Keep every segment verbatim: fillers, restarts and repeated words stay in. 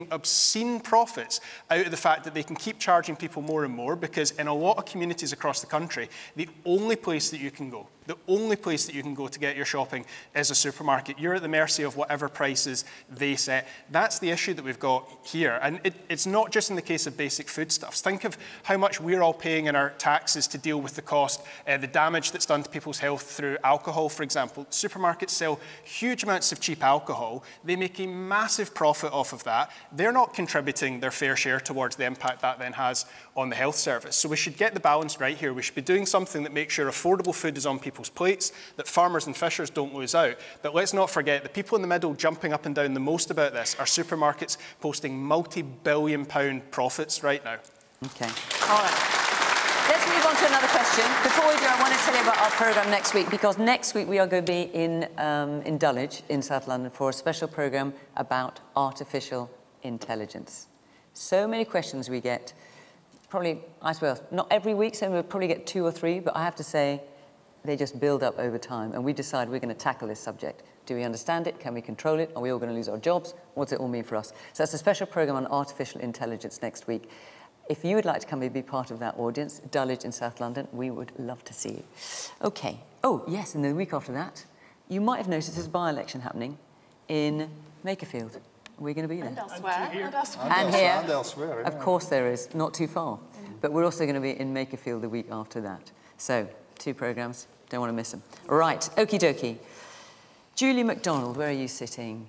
obscene profits out of the fact that they can keep charging people more and more, because in a lot of communities across the country, the only place that you can go, the only place that you can go to get your shopping is a supermarket. You're at the mercy of whatever prices they set. That's the issue that we've got here. And it, it's not just in the case of basic foodstuffs. Think of how much we're all paying in our taxes to deal with the cost, uh, the damage that's done to people's health through alcohol, for example. Supermarkets sell huge amounts of cheap alcohol. They make a massive profit off of that. They're not contributing their fair share towards the impact that then has on the health service. So we should get the balance right here. We should be doing something that makes sure affordable food is on people's plates, that farmers and fishers don't lose out. But let's not forget, the people in the middle jumping up and down the most about this are supermarkets posting multi-billion pound profits right now. OK. All right. Let's move on to another question. Before we do, I want to tell you about our programme next week, because next week we are going to be in, um, in Dulwich, in South London, for a special programme about artificial intelligence. So many questions we get, probably, I suppose, not every week, so we'll probably get two or three, but I have to say, they just build up over time, and we decide we're going to tackle this subject. Do we understand it? Can we control it? Are we all going to lose our jobs? What does it all mean for us? So that's a special programme on artificial intelligence next week. If you would like to come and be part of that audience, Dulwich in South London, we would love to see you. OK. Oh, yes, and the week after that, you might have noticed there's a by-election happening in Makerfield. We're going to be there. And elsewhere. And, elsewhere. and here, and elsewhere, of course there is, not too far. Mm. But we're also going to be in Makerfield the week after that. So, two programmes, don't want to miss them. Right, okie dokie. Julie MacDonald, where are you sitting?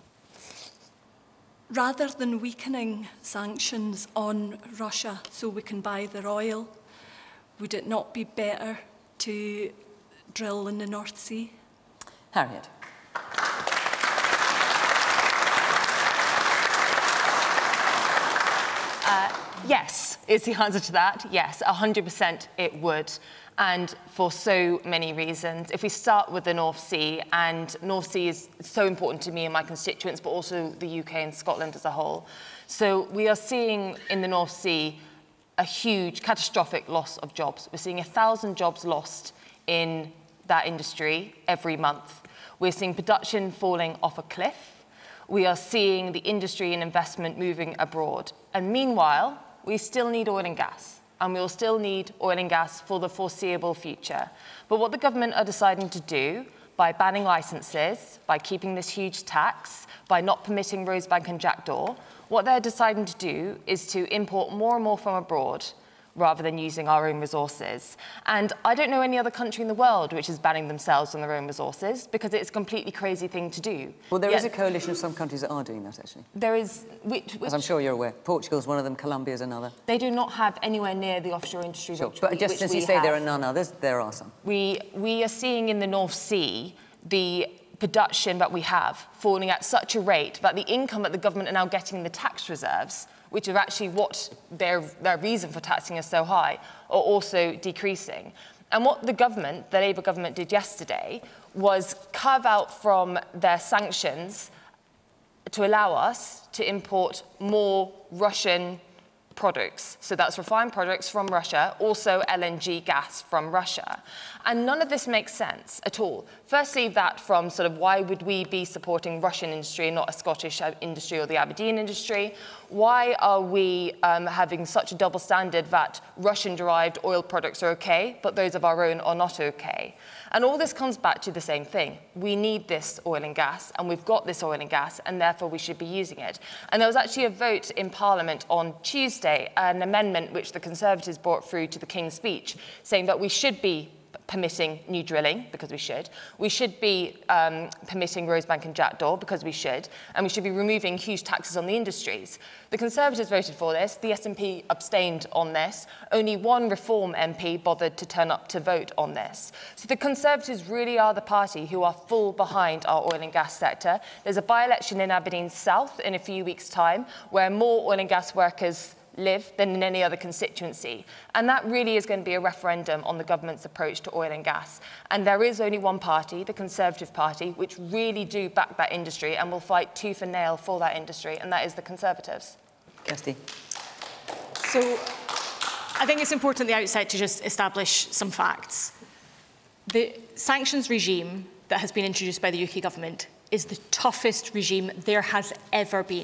Rather than weakening sanctions on Russia so we can buy their oil, would it not be better to drill in the North Sea? Harriet. Uh, yes, is the answer to that. Yes, one hundred percent it would. And for so many reasons. If we start with the North Sea, and North Sea is so important to me and my constituents, but also the U K and Scotland as a whole. So we are seeing in the North Sea a huge, catastrophic loss of jobs. We're seeing a thousand jobs lost in that industry every month. We're seeing production falling off a cliff. We are seeing the industry and investment moving abroad. And meanwhile, we still need oil and gas. And we'll still need oil and gas for the foreseeable future. But what the government are deciding to do, by banning licences, by keeping this huge tax, by not permitting Rosebank and Jackdaw, what they're deciding to do is to import more and more from abroad, rather than using our own resources. And I don't know any other country in the world which is banning themselves on their own resources, because it's a completely crazy thing to do. Well, there Yet, is a coalition of some countries that are doing that, actually. There is... Which, which, As I'm sure you're aware. Portugal's one of them, Colombia's another. They do not have anywhere near the offshore industry Sure, which but we, just which since we you say have. there are none others, there are some. We, we are seeing in the North Sea the production that we have falling at such a rate that the income that the government are now getting in the tax reserves, which are actually what their, their reason for taxing us so high, are also decreasing. And what the government, the Labour government, did yesterday was carve out from their sanctions to allow us to import more Russian products. So that's refined products from Russia, also L N G gas from Russia. And none of this makes sense at all. Firstly, that from sort of why would we be supporting Russian industry and not a Scottish industry or the Aberdeen industry? Why are we um, having such a double standard that Russian-derived oil products are okay, but those of our own are not okay? And all this comes back to the same thing. We need this oil and gas, and we've got this oil and gas, and therefore we should be using it. And there was actually a vote in Parliament on Tuesday, an amendment which the Conservatives brought through to the King's Speech, saying that we should be permitting new drilling, because we should. We should be um, permitting Rosebank and Jackdaw, because we should. And we should be removing huge taxes on the industries. The Conservatives voted for this. The S N P abstained on this. Only one Reform M P bothered to turn up to vote on this. So the Conservatives really are the party who are full behind our oil and gas sector. There's a by-election in Aberdeen South in a few weeks' time, where more oil and gas workers live than in any other constituency. And that really is going to be a referendum on the government's approach to oil and gas. And there is only one party, the Conservative Party, which really do back that industry and will fight tooth and nail for that industry, and that is the Conservatives. Kirsty. So I think it's important at the outset to just establish some facts. The sanctions regime that has been introduced by the U K government is the toughest regime there has ever been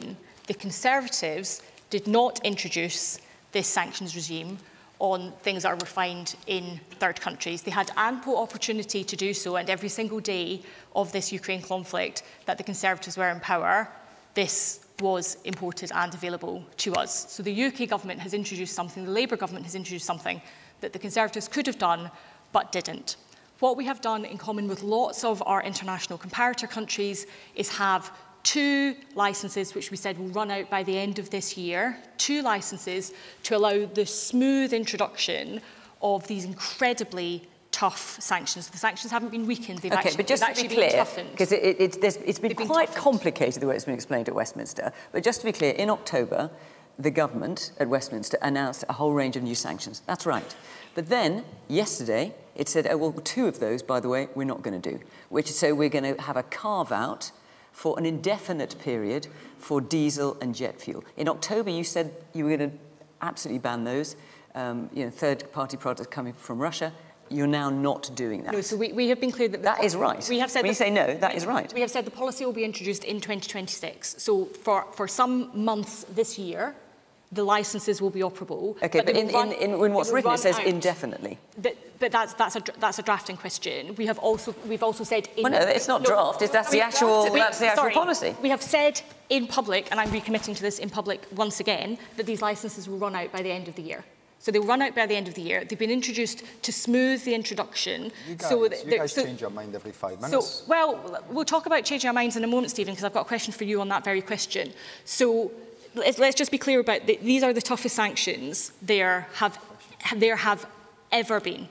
The Conservatives did not introduce this sanctions regime on things that are refined in third countries. They had ample opportunity to do so, and every single day of this Ukraine conflict that the Conservatives were in power, this was imported and available to us. So the U K government has introduced something, the Labour government has introduced something that the Conservatives could have done but didn't. What we have done in common with lots of our international comparator countries is have two licences, which we said will run out by the end of this year, two licences to allow the smooth introduction of these incredibly tough sanctions. The sanctions haven't been weakened, they've okay, actually, but just they've to be actually clear, been toughened. because it, it, it, it's been They've quite been toughened. complicated the way it's been explained at Westminster, but just to be clear, in October, the government at Westminster announced a whole range of new sanctions. That's right. But then, yesterday, it said, oh, well, two of those, by the way, we're not going to do, which so we're going to have a carve-out for an indefinite period for diesel and jet fuel. In October, you said you were going to absolutely ban those, um, you know, third-party products coming from Russia. You're now not doing that. No, so we, we have been clear that... That is right. We have said when you say no, that is right. We have said the policy will be introduced in twenty twenty-six. So for, for some months this year, the licences will be operable. Okay, but, but in, run, in, in, in what's written, it says out. indefinitely. But, but that's, that's, a, that's a drafting question. We have also, we've also said... In, well, no, it's not no, draft. It's, that's, I mean, the actual, we, that's the actual sorry, policy. We have said in public, and I'm recommitting to this in public once again, that these licences will run out by the end of the year. So they'll run out by the end of the year. They've been introduced to smooth the introduction. You guys, so you guys so, change your mind every five minutes. So, well, we'll talk about changing our minds in a moment, Stephen, because I've got a question for you on that very question. So let's, let's just be clear about the, these are the toughest sanctions there have, there have ever been.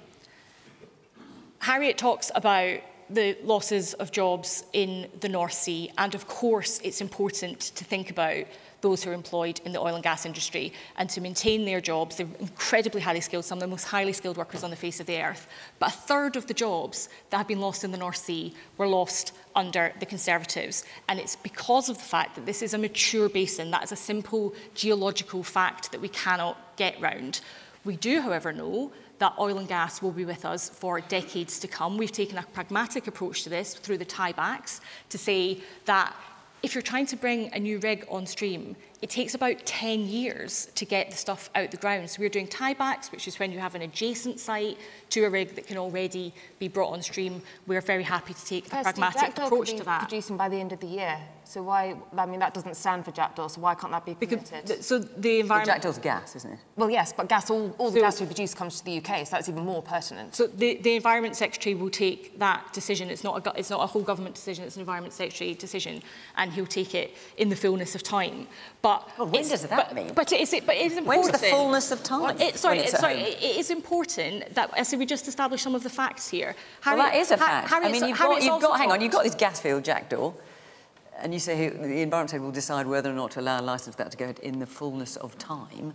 Harriet talks about the losses of jobs in the North Sea, and of course it's important to think about those who are employed in the oil and gas industry and to maintain their jobs. They're incredibly highly skilled, some of the most highly skilled workers on the face of the earth. But a third of the jobs that have been lost in the North Sea were lost under the Conservatives. And it's because of the fact that this is a mature basin. That is a simple geological fact that we cannot get round. We do, however, know that oil and gas will be with us for decades to come. We've taken a pragmatic approach to this through the tiebacks to say that if you're trying to bring a new rig on stream, it takes about ten years to get the stuff out the ground. So we're doing tiebacks, which is when you have an adjacent site to a rig that can already be brought on stream. We're very happy to take a pragmatic approach to that. Producing by the end of the year. So why, I mean, that doesn't stand for Jackdaw, so why can't that be permitted? Because, so the environment... Well, Jackdaw's gas, isn't it? Well, yes, but gas, all, all so, the gas we produce comes to the U K, so that's even more pertinent. So the, the Environment Secretary will take that decision. It's not, a, it's not a whole government decision, it's an Environment Secretary decision, and he'll take it in the fullness of time. But well, when does that but, mean? But it is, but it is important... When's the fullness of time? Well, it, sorry, when it's it, sorry at home? it, it is important that, as we just established some of the facts here. Harriet, well, that is a fact. Ha- I mean, you've got, you've got hang on, you've got this gas field, Jackdaw, and you say the Environment Secretary will decide whether or not to allow a licence for that to go ahead in the fullness of time.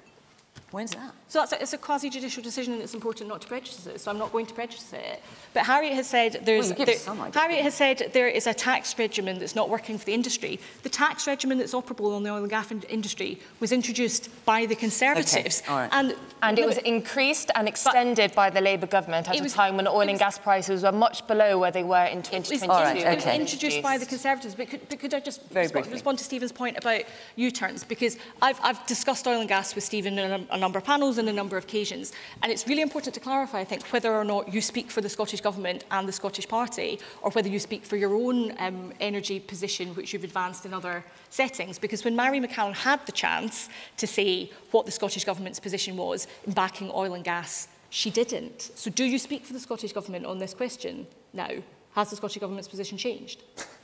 When's that? So that's a, it's a quasi-judicial decision, and it's important not to prejudice it, so I'm not going to prejudice it. But Harriet has said there's... Well, you give there, some idea. Harriet has said there is a tax regimen that's not working for the industry. The tax regimen that's operable on the oil and gas in industry was introduced by the Conservatives. Okay. All right. And, and it was increased and extended by the Labour government at was, a time when oil and gas prices were much below where they were in twenty twenty-two. It was, right, it was okay. introduced by the Conservatives. But could, but could I just Very respond, respond to Stephen's point about U-turns? Because I've, I've discussed oil and gas with Stephen in a, a number of panels and a number of occasions. And it's really important to clarify, I think, whether or not you speak for the Scottish Government and the Scottish Party, or whether you speak for your own um, energy position, which you've advanced in other settings. Because when Mary McCallum had the chance to say what the Scottish Government's position was in backing oil and gas, she didn't. So do you speak for the Scottish Government on this question now? Has the Scottish Government's position changed?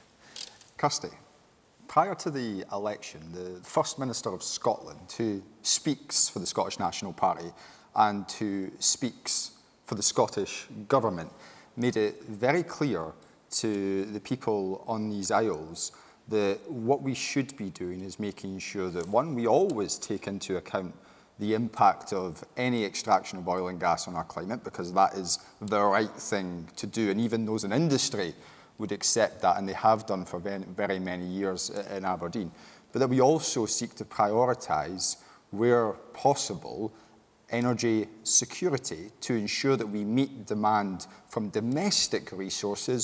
Kirsty, prior to the election, the First Minister of Scotland, who speaks for the Scottish National Party and who speaks for the Scottish Government, made it very clear to the people on these aisles that what we should be doing is making sure that, one, we always take into account the impact of any extraction of oil and gas on our climate, because that is the right thing to do. And even those in industry would accept that, and they have done for very, very many years in Aberdeen. But that we also seek to prioritise, where possible, energy security to ensure that we meet demand from domestic resources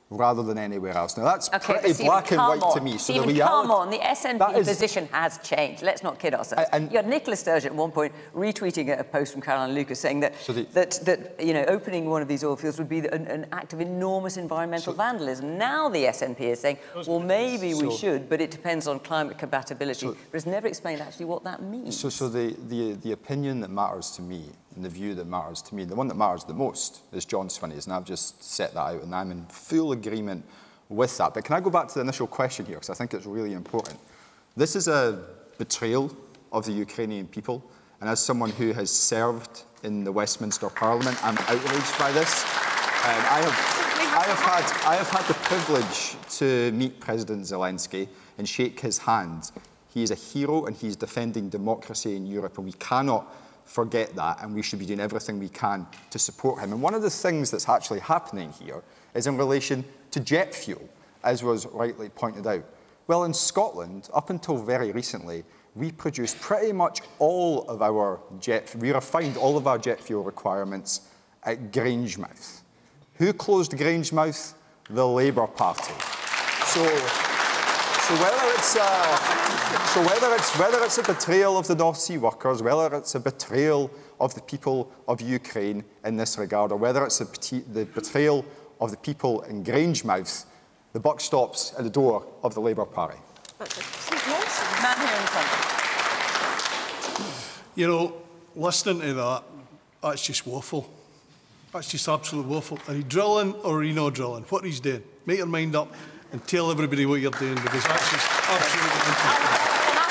rather than anywhere else. Now, that's okay, pretty Stephen, black and white on. to me. So Stephen, the reality, come on. The S N P is, position has changed. Let's not kid ourselves. I, and, you had Nicola Sturgeon at one point retweeting a post from Caroline Lucas saying that, so the, that, that you know, opening one of these oil fields would be an, an act of enormous environmental so, vandalism. Now the S N P is saying, well, maybe we so, should, but it depends on climate compatibility. So, but it's never explained actually what that means. So, so the, the, the opinion that matters to me, and the view that matters to me, the one that matters the most is John Swinney's, and I've just set that out, and I'm in full agreement with that. But can I go back to the initial question here, because I think it's really important. This is a betrayal of the Ukrainian people, and as someone who has served in the Westminster Parliament, I'm outraged by this. Um, I, have, I, have had, I have had the privilege to meet President Zelensky and shake his hand. He is a hero, and he's defending democracy in Europe, and we cannot forget that, and we should be doing everything we can to support him. And one of the things that's actually happening here is in relation to jet fuel, as was rightly pointed out. Well, in Scotland, up until very recently, we produced pretty much all of our jet, we refined all of our jet fuel requirements at Grangemouth. Who closed Grangemouth? The Labour Party. So, so whether it's uh, so whether it's whether it's a betrayal of the North Sea workers, whether it's a betrayal of the people of Ukraine in this regard, or whether it's a, the betrayal of the people in Grangemouth, the buck stops at the door of the Labour Party. Man here in front. You know, listening to that, that's just woeful. That's just absolute woeful. Are you drilling or are you not drilling? What he's doing? Make your mind up and tell everybody what you're doing, because that's just absolutely interesting.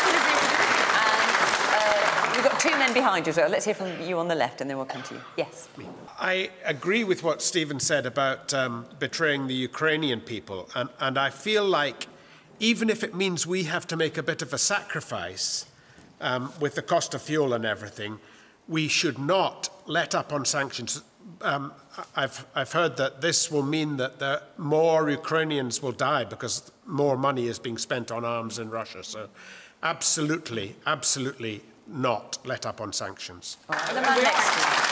We've got two men behind you, so let's hear from you on the left and then we'll come to you. Yes. I agree with what Stephen said about um, betraying the Ukrainian people, and, and I feel like even if it means we have to make a bit of a sacrifice um, with the cost of fuel and everything, we should not let up on sanctions. Um, I've, I've heard that this will mean that the more Ukrainians will die because more money is being spent on arms in Russia. So absolutely, absolutely not let up on sanctions. All right, the man next to you.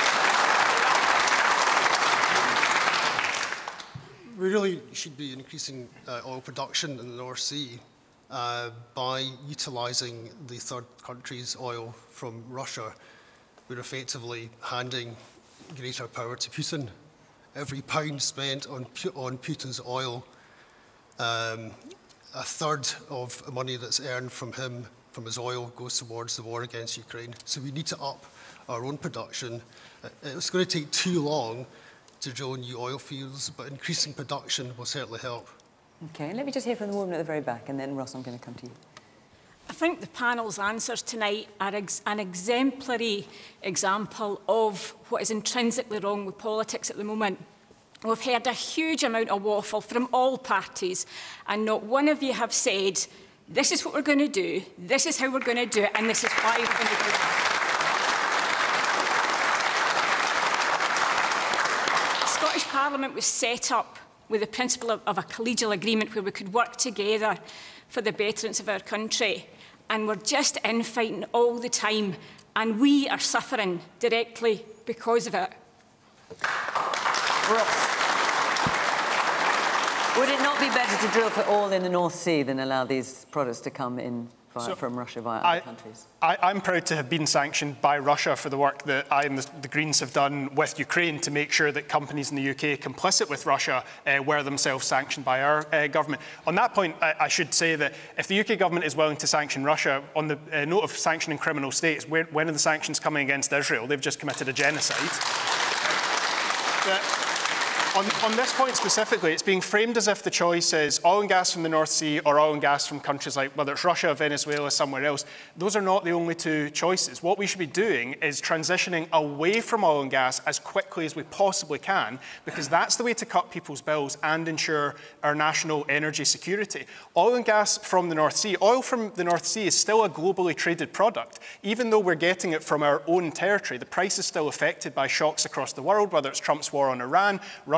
We really should be increasing uh, oil production in the North Sea uh, by utilising the third countries' oil from Russia. We're effectively handing greater power to Putin. Every pound spent on, on Putin's oil, um, a third of the money that's earned from him, from his oil, goes towards the war against Ukraine. So we need to up our own production. Uh, it's going to take too long to drill new oil fields, but increasing production will certainly help. OK, let me just hear from the woman at the very back, and then, Ross, I'm going to come to you. I think the panel's answers tonight are ex an exemplary example of what is intrinsically wrong with politics at the moment. We've heard a huge amount of waffle from all parties, and not one of you have said, this is what we're going to do, this is how we're going to do it, and this is why we're going to do it. The Scottish Parliament was set up with the principle of, of a collegial agreement where we could work together for the betterance of our country. And we're just infighting all the time, and we are suffering directly because of it. Ross. Would it not be better to drill for oil in the North Sea than allow these products to come in via, so from Russia via I, other countries? I, I'm proud to have been sanctioned by Russia for the work that I and the, the Greens have done with Ukraine to make sure that companies in the U K complicit with Russia uh, were themselves sanctioned by our uh, government. On that point, I, I should say that if the U K government is willing to sanction Russia, on the uh, note of sanctioning criminal states, where, when are the sanctions coming against Israel? They've just committed a genocide. But, On, on this point specifically, it's being framed as if the choice is oil and gas from the North Sea or oil and gas from countries like, whether it's Russia, Venezuela, somewhere else. Those are not the only two choices. What we should be doing is transitioning away from oil and gas as quickly as we possibly can, because that's the way to cut people's bills and ensure our national energy security. Oil and gas from the North Sea. Oil from the North Sea is still a globally traded product. Even though we're getting it from our own territory, the price is still affected by shocks across the world, whether it's Trump's war on Iran, Russia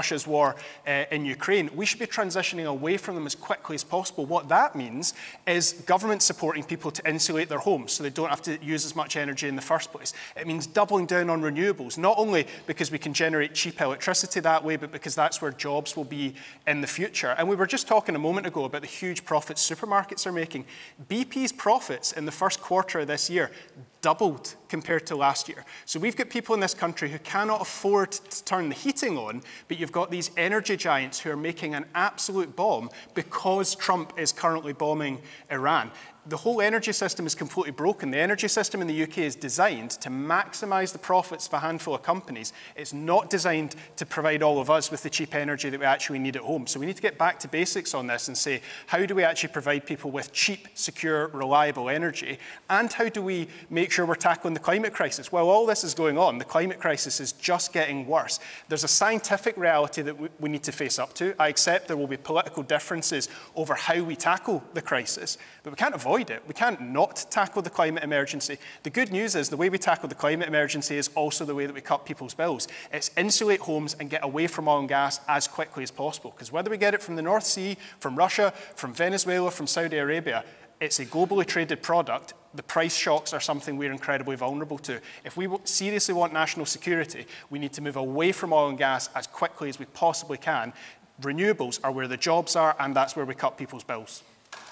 Russia's war uh, in Ukraine, we should be transitioning away from them as quickly as possible. What that means is government supporting people to insulate their homes so they don't have to use as much energy in the first place. It means doubling down on renewables, not only because we can generate cheap electricity that way, but because that's where jobs will be in the future. And we were just talking a moment ago about the huge profits supermarkets are making. B P's profits in the first quarter of this year doubled compared to last year. So we've got people in this country who cannot afford to turn the heating on, but you've got these energy giants who are making an absolute bomb because Trump is currently bombing Iran. The whole energy system is completely broken. The energy system in the U K is designed to maximise the profits of a handful of companies. It's not designed to provide all of us with the cheap energy that we actually need at home. So we need to get back to basics on this and say, how do we actually provide people with cheap, secure, reliable energy? And how do we make sure we're tackling the climate crisis? While all this is going on, the climate crisis is just getting worse. There's a scientific reality that we, we need to face up to. I accept there will be political differences over how we tackle the crisis, but we can't avoid it. We can't not tackle the climate emergency. The good news is the way we tackle the climate emergency is also the way that we cut people's bills. It's insulate homes and get away from oil and gas as quickly as possible. Because whether we get it from the North Sea, from Russia, from Venezuela, from Saudi Arabia, it's a globally traded product. The price shocks are something we're incredibly vulnerable to. If we seriously want national security, we need to move away from oil and gas as quickly as we possibly can. Renewables are where the jobs are, and that's where we cut people's bills.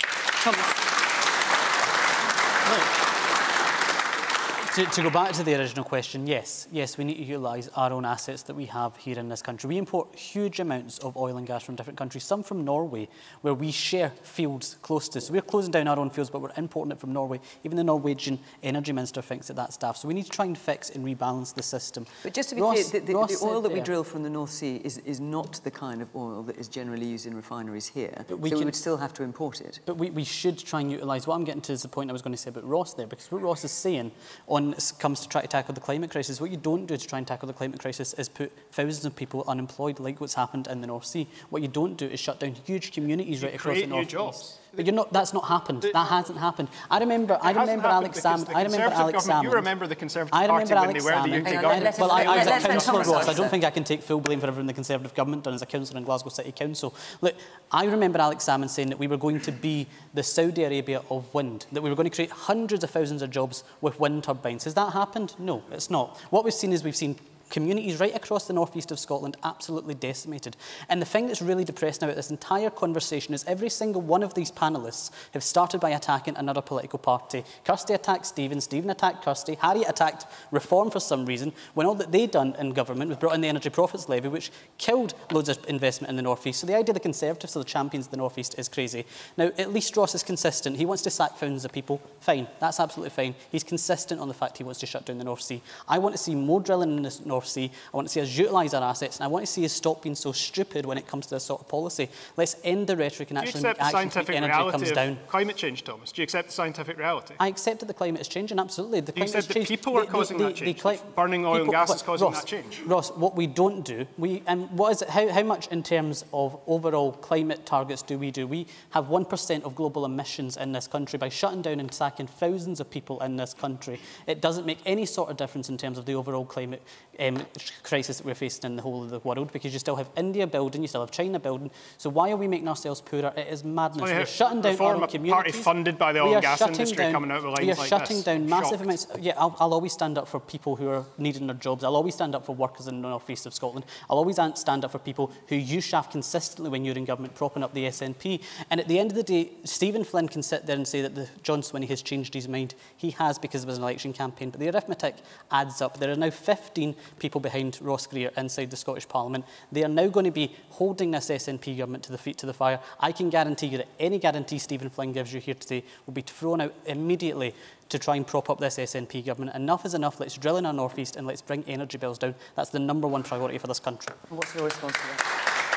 To, to go back to the original question, yes, yes, we need to utilise our own assets that we have here in this country. We import huge amounts of oil and gas from different countries, some from Norway, where we share fields close to. So we're closing down our own fields, but we're importing it from Norway. Even the Norwegian energy minister thinks that that's daft. So we need to try and fix and rebalance the system. But just to be Ross, clear, the, the, Ross the oil that we there, drill from the North Sea is, is not the kind of oil that is generally used in refineries here. But we so can, we would still have to import it. But we, we should try and utilise, what I'm getting to is the point I was going to say about Ross there, because what Ross is saying on comes to try to tackle the climate crisis, what you don't do to try and tackle the climate crisis is put thousands of people unemployed, like what's happened in the North Sea. What you don't do is shut down huge communities right across the North East. But you're not, that's not happened. The, that hasn't happened. I remember, I remember Alex Salmond. I remember Alex Salmond. You remember the Conservative I Party remember when Alex they were Salmond. the U K on, government. Well, I, I was let's at council, Ross. Ross. I don't think I can take full blame for everything the Conservative government done as a councillor in Glasgow City Council. Look, I remember Alex Salmond saying that we were going to be the Saudi Arabia of wind, that we were going to create hundreds of thousands of jobs with wind turbines. Has that happened? No, it's not. What we've seen is we've seen communities right across the northeast of Scotland absolutely decimated. And the thing that's really depressing about this entire conversation is every single one of these panellists have started by attacking another political party. Kirsty attacked Stephen, Stephen attacked Kirsty, Harriet attacked Reform for some reason, when all that they'd done in government was brought in the Energy Profits Levy, which killed loads of investment in the northeast. So the idea the Conservatives are the champions of the northeast is crazy. Now, at least Ross is consistent. He wants to sack thousands of people. Fine, that's absolutely fine. He's consistent on the fact he wants to shut down the North Sea. I want to see more drilling in the North Sea. I want to see us utilise our assets, and I want to see us stop being so stupid when it comes to this sort of policy. Let's end the rhetoric and actually make action so energy comes down. Climate change, Thomas? Do you accept the scientific reality? I accept that the climate is changing, absolutely. The climate you said that changed. people are the, causing the, that the, change. the Burning oil people, and gas is causing Ross, that change. Ross, what we don't do, we um, what is it, how, how much in terms of overall climate targets do we do? We have one percent of global emissions in this country. By shutting down and sacking thousands of people in this country, it doesn't make any sort of difference in terms of the overall climate um, crisis that we're facing in the whole of the world, because you still have India building, you still have China building. So why are we making ourselves poorer? It is madness. Well, we're shutting down our own communities. Party funded by the oil and gas industry down, coming out with lines we are like shutting this. down massive Shocked. amounts. Yeah, I'll, I'll always stand up for people who are needing their jobs. I'll always stand up for workers in the north east of Scotland. I'll always stand up for people who you shaft consistently when you're in government, propping up the S N P. And at the end of the day, Stephen Flynn can sit there and say that the John Swinney has changed his mind. He has, because it was an election campaign. But the arithmetic adds up. There are now fifteen people behind Ross Greer inside the Scottish Parliament. They are now going to be holding this S N P government to the feet to the fire. I can guarantee you that any guarantee Stephen Flynn gives you here today will be thrown out immediately to try and prop up this S N P government. Enough is enough. Let's drill in our north east and let's bring energy bills down. That's the number one priority for this country. What's your response to that?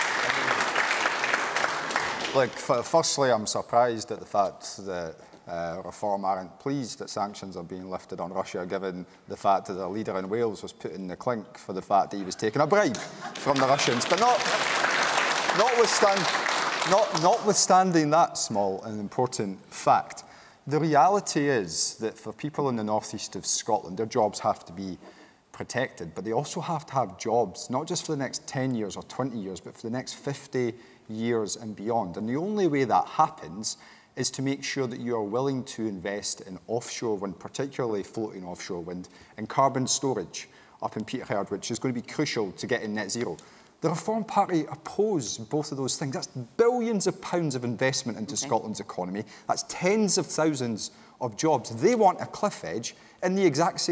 Like, firstly, I'm surprised at the fact that uh, Reform aren't pleased that sanctions are being lifted on Russia, given the fact that the leader in Wales was put in the clink for the fact that he was taking a bribe from the Russians. But not, notwithstanding, not, notwithstanding that small and important fact, the reality is that for people in the northeast of Scotland, their jobs have to be protected, but they also have to have jobs, not just for the next ten years or twenty years, but for the next fifty years and beyond. And the only way that happens is to make sure that you are willing to invest in offshore wind, particularly floating offshore wind, and carbon storage up in Peterhead, which is going to be crucial to getting net zero. The Reform Party oppose both of those things. That's billions of pounds of investment into okay. Scotland's economy. That's tens of thousands of jobs. They want a cliff edge in the exact same